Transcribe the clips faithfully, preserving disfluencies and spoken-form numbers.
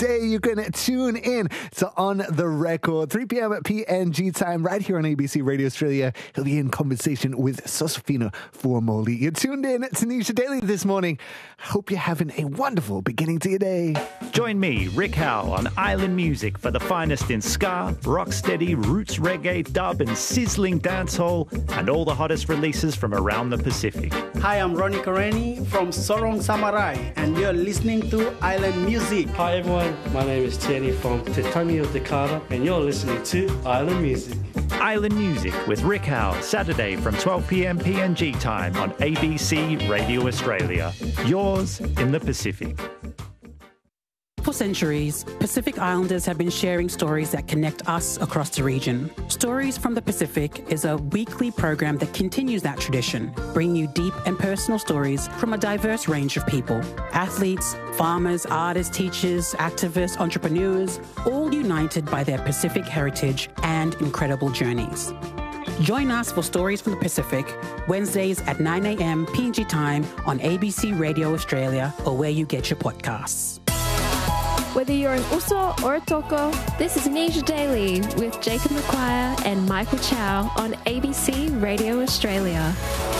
day, you can tune in to On The Record, three p.m. at P N G time, right here on A B C Radio Australia. He'll be in conversation with Sosfina Formoli. You're tuned in to Tanisha Daily this morning. Hope you're having a wonderful beginning to your day. Join me, Rick Howell, on Island Music for the finest in ska, rocksteady, roots reggae, dub and sizzling dancehall, and all the hottest releases from around the Pacific. Hi, I'm Ronnie Kareni from Sorong Samurai, and you're listening to Island Music. Hi everyone, my name is Tierney from Te Taimi o Te Kara, and you're listening to Island Music. Island Music with Rick Howell, Saturday from twelve p.m. P N G time on A B C Radio Australia. Yours in the Pacific. For centuries, Pacific Islanders have been sharing stories that connect us across the region. Stories from the Pacific is a weekly program that continues that tradition, bringing you deep and personal stories from a diverse range of people. Athletes, farmers, artists, teachers, activists, entrepreneurs, all united by their Pacific heritage and incredible journeys. Join us for Stories from the Pacific, Wednesdays at nine a.m. P N G time on A B C Radio Australia or where you get your podcasts. Whether you're an Uso or a Toko, this is Tanisha Daily with Jacob McQuire and Michael Chow on A B C Radio Australia.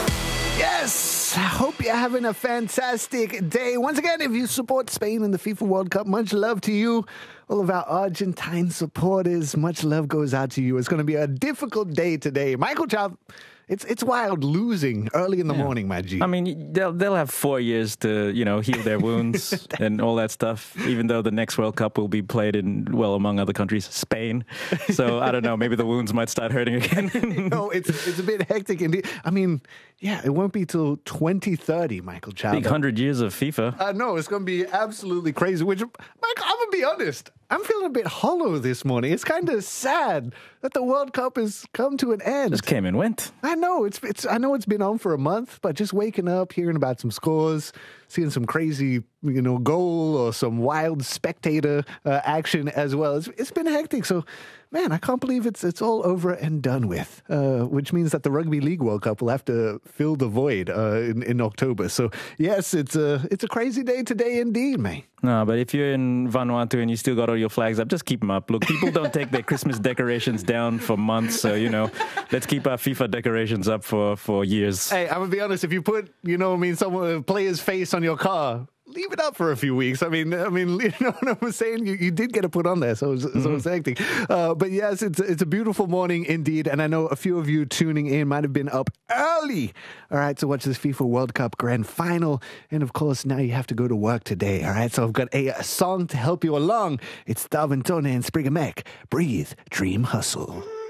Yes, I hope you're having a fantastic day. Once again, if you support Spain in the FIFA World Cup, much love to you. All of our Argentine supporters, much love goes out to you. It's going to be a difficult day today. Michael Chow, it's it's wild losing early in the yeah. morning, my G. I mean, they'll they'll have four years to, you know, heal their wounds and all that stuff, even though the next World Cup will be played in, well, among other countries, Spain. So, I don't know, maybe the wounds might start hurting again. No, it's it's a bit hectic indeed. I mean, yeah, it won't be till twenty thirty, Michael Chow. Big hundred years of FIFA. I uh, know, it's going to be absolutely crazy. Which, Michael, I'm going to be honest, I'm feeling a bit hollow this morning. It's kind of sad that the World Cup has come to an end. Just came and went. I know it's it's. I know it's been on for a month, but just waking up, hearing about some scores, seeing some crazy, you know, goal or some wild spectator uh, action as well. It's it's been hectic. So, man, I can't believe it's it's all over and done with. Uh, which means that the Rugby League World Cup will have to fill the void uh, in in October. So, yes, it's a it's a crazy day today indeed, mate. No, but if you're in Vanuatu and you still got all your flags up, just keep them up. Look, people don't take their Christmas decorations down for months, so, you know, let's keep our FIFA decorations up for, for years. Hey, I'm going to be honest, if you put, you know, I mean, someone, a player's face on your car, leave it up for a few weeks. I mean, I mean, you know what I'm saying? You, you did get to put on there, so it's, mm-hmm. so it's hectic. Uh, but yes, it's it's a beautiful morning indeed, and I know a few of you tuning in might have been up early, all right, to watch this FIFA World Cup Grand Final, and of course, now you have to go to work today, all right? So I've got a, a song to help you along. It's Davin Tone and Spriga Mac, Breathe, Dream, Hustle.